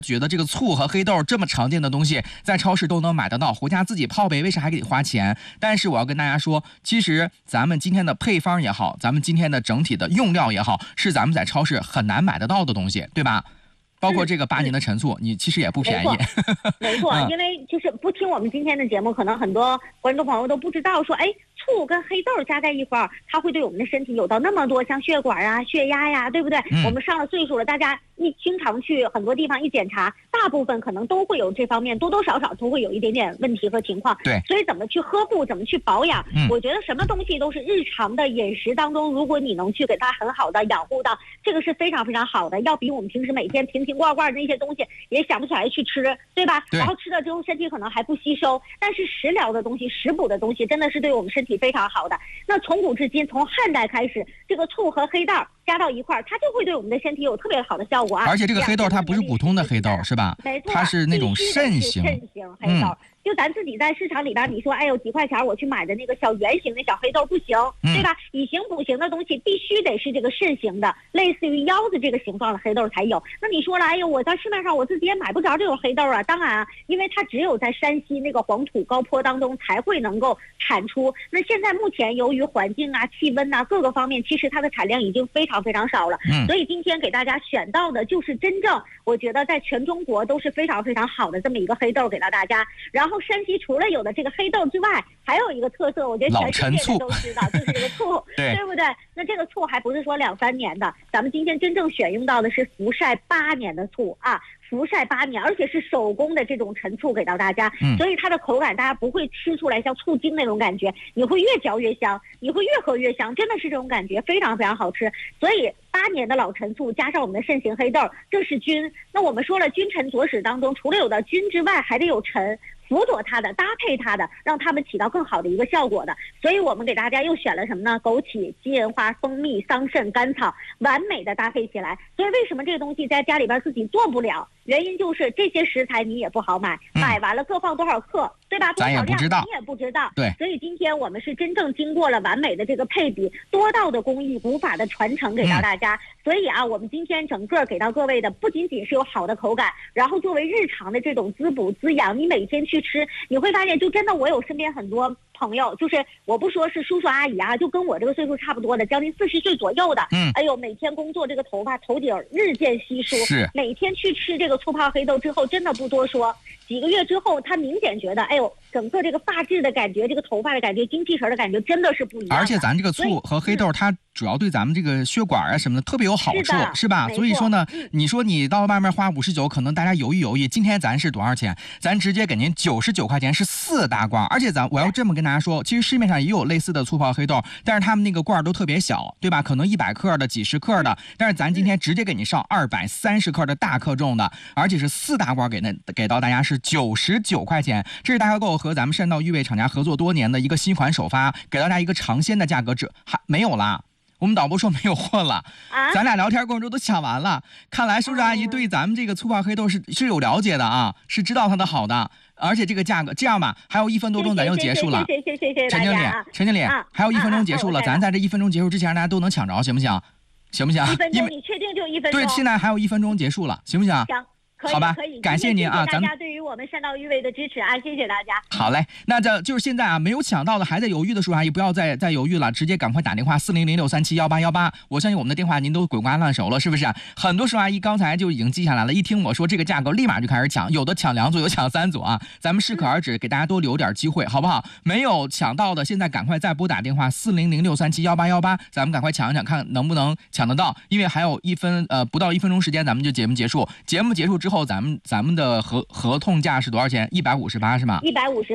觉得这个醋和黑豆这么常见的东西，在超市都能买得到，回家自己泡呗，为啥还得花钱？但是我要跟大家说，其实咱们今天的配方也好，咱们今天的整体的用料也好，是咱们在超市很难买得到的东西，对吧？包括这个8年的陈醋，你其实也不便宜。 没错，因为就是不听我们今天的节目，可能很多观众朋友都不知道说，哎，醋跟黑豆加在一块儿，它会对我们的身体有到那么多像血管啊、血压呀，对不对？我们上了岁数了，大家经常去很多地方一检查，大部分可能都会有这方面多多少少都会有一点点问题和情况。 对， 所以怎么去呵护，怎么去保养，我觉得什么东西都是日常的饮食当中，如果你能去给它很好的养护到，这个是非常非常好的，要比我们平时每天瓶瓶罐罐的那些东西也想不起来去吃，对吧？ 对， 然后吃了之后身体可能还不吸收，但是食疗的东西、食补的东西真的是对我们身体非常好的。那从古至今，从汉代开始，这个醋和黑豆加到一块儿，它就会对我们的身体有特别好的效果啊！ 而且这个黑豆它不是普通的黑豆，是吧？ 没错， 它是那种肾型黑豆。就咱自己在市场里边，你说哎呦几块钱我去买的那个小圆形的小黑豆不行，对吧？以形补形的东西必须得是这个肾形的，类似于腰子这个形状的黑豆才有。那你说了，哎呦我在市面上我自己也买不着这种黑豆啊。当然啊，因为它只有在山西那个黄土高坡当中才会能够产出。那现在目前由于环境啊、气温啊各个方面，其实它的产量已经非常非常少了。所以今天给大家选到的就是真正我觉得在全中国都是非常非常好的这么一个黑豆给到大家。然后山西除了有的这个黑豆之外，还有一个特色，我觉得全世界人都知道，就是这个醋，对不对？那这个醋还不是说2、3年的，咱们今天真正选用到的是福晒8年的醋啊。福晒8年，而且是手工的这种陈醋给到大家，所以它的口感大家不会吃出来像醋精那种感觉，你会越嚼越香，你会越喝越香，真的是这种感觉，非常非常好吃。所以8年的老陈醋加上我们的肾形黑豆，这是君。那我们说了，君臣佐使当中，除了有的君之外，还得有臣。辅佐它的，搭配它的，让它们起到更好的一个效果的。所以我们给大家又选了什么呢？枸杞、金银花、蜂蜜、桑葚、甘草，完美的搭配起来。所以为什么这个东西在家里边自己做不了？原因就是这些食材你也不好买，买完了各放多少克，对吧？多少量你也不知道。 对。 所以今天我们是真正经过了完美的这个配比，多道的工艺、古法的传承给到大家。所以啊，我们今天整个给到各位的不仅仅是有好的口感，然后作为日常的这种滋补滋养，你每天去吃，你会发现就真的我有身边很多朋友，就是我不说是叔叔阿姨啊，就跟我这个岁数差不多的，将近40岁左右的，哎呦，每天工作这个头发头顶日渐稀疏， 是每天去吃这个醋泡黑豆之后，真的不多说，几个月之后，他明显觉得，哎呦，整个这个发质的感觉，这个头发的感觉，精气神的感觉，真的是不一样。 而且咱这个醋和黑豆，它主要对咱们这个血管啊什么的特别有好处，是吧？所以说呢，你说你到外面花59，可能大家犹豫犹豫，今天咱是多少钱？咱直接给您99块钱是4大罐，而且我要这么跟大家说，其实市面上也有类似的醋泡黑豆，但是他们那个罐都特别小，对吧？可能100克的、几十克的，但是咱今天直接给你上230克的大克重的，而且是4大罐给到大家是99块钱，这是大概够和咱们善道玉卫厂家合作多年的一个新款首发，给大家一个尝鲜的价格，还没有啦。我们导播说没有货了，咱俩聊天过程中都抢完了。看来叔叔阿姨对咱们这个醋泡黑豆是有了解的啊，是知道它的好的，而且这个价格这样吧，还有1分多钟咱就结束了。 谢谢陈经理，陈经理，还有1分钟结束了，咱在这1分钟结束之前，大家都能抢着，行不行？行不行 ？1分钟，你确定就1分钟？ 对，现在还有1分钟结束了，行不行？ 行。 好吧，感谢您啊！ 大家对于我们善道玉卫的支持啊，谢谢大家。 好嘞，那这就是现在啊，没有抢到的还在犹豫的叔叔阿姨，不要再犹豫了，直接赶快打电话4006371818。我相信我们的电话您都滚瓜烂熟了，是不是？很多叔叔阿姨刚才就已经记下来了，一听我说这个价格，立马就开始抢，有的抢2组，有抢3组啊。咱们适可而止，给大家多留点机会，好不好？没有抢到的，现在赶快再拨打电话4006371818，咱们赶快抢一抢，看能不能抢得到。因为还有不到1分钟时间，咱们就节目结束。节目结束之后，咱们的合同价是多少钱？158是吗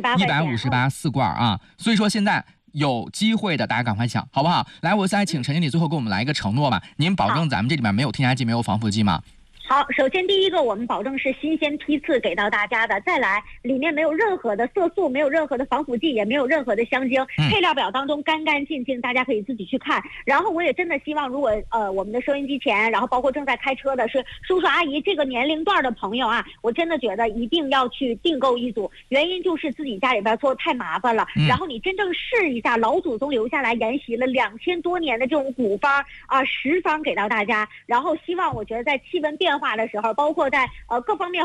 ？158 4罐啊！所以说现在有机会的，大家赶快抢，好不好？来，我再请陈经理最后给我们来一个承诺吧，您保证咱们这里面没有添加剂、没有防腐剂吗？ 好，首先第一个，我们保证是新鲜批次给到大家的。再来，里面没有任何的色素，没有任何的防腐剂，也没有任何的香精，配料表当中干干净净，大家可以自己去看。然后我也真的希望，如果我们的收音机前，然后包括正在开车的是叔叔阿姨这个年龄段的朋友啊，我真的觉得一定要去订购一组。原因就是自己家里边做太麻烦了，然后你真正试一下老祖宗留下来沿袭了2000多年的这种古方啊食方给到大家。然后希望我觉得在气温变变化的时候，包括在各方面